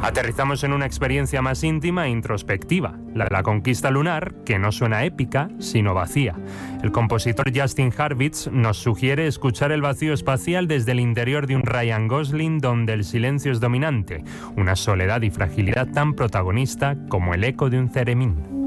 Aterrizamos en una experiencia más íntima e introspectiva, la de la conquista lunar, que no suena épica, sino vacía. El compositor Justin Hurwitz nos sugiere escuchar el vacío espacial desde el interior de un Ryan Gosling donde el silencio es dominante, una soledad y fragilidad tan protagonista como el eco de un ceremín.